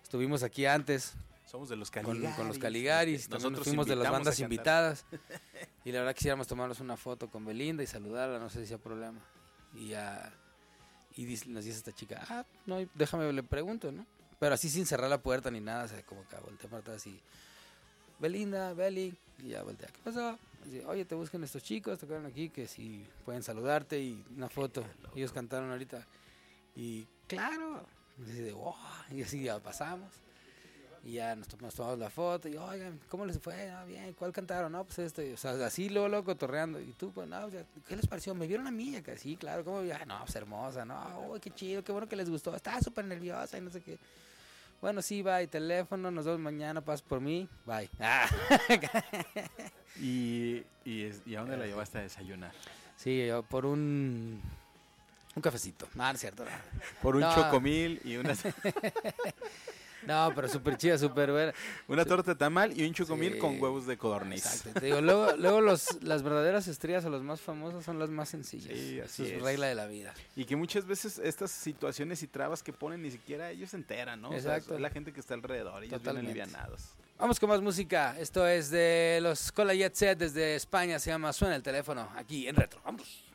Estuvimos aquí antes. Somos de los Caligaris. Con los Caligaris. También nos fuimos de las bandas invitadas. Y la verdad quisiéramos tomarnos una foto con Belinda y saludarla, no sé si hay problema. Y nos dice esta chica, no, déjame, le pregunto, ¿no? Pero así sin cerrar la puerta ni nada, o sea, como que volteé para atrás así. Belinda, Beli, y ya voltea, ¿qué pasó? Dice, oye, te buscan estos chicos, tocaron aquí, que si pueden saludarte y una foto. Ellos cantaron ahorita. Y claro, y así ya pasamos. Y ya nos tomamos la foto y, oigan, ¿cómo les fue? No, bien, ¿cuál cantaron? No, pues o sea, así luego cotorreando. Y tú, pues, no, o sea, ¿qué les pareció? ¿Me vieron a mí? Acá, sí, claro, ¿cómo? No, pues hermosa, no, qué chido, qué bueno que les gustó. Estaba súper nerviosa y no sé qué. Bueno, sí, bye, teléfono, nos vemos mañana, paso por mí, bye. ¿Y a dónde la llevaste a desayunar? Sí, yo por un cafecito. No, es cierto. Por un chocomil y una... No, pero súper chida, súper buena. Una torta de tamal y un chocomil con huevos de codorniz. Exacto. Te digo, luego las verdaderas estrellas o las más famosas son las más sencillas. Sí, Eso es regla de la vida. Y que muchas veces estas situaciones y trabas que ponen ni siquiera ellos se enteran, ¿no? Exacto. O sea, es la gente que está alrededor, ellos vienen alivianados. Vamos con más música. Esto es de los Cola Jet Set desde España. Se llama Suena el teléfono aquí en Retro. Vamos.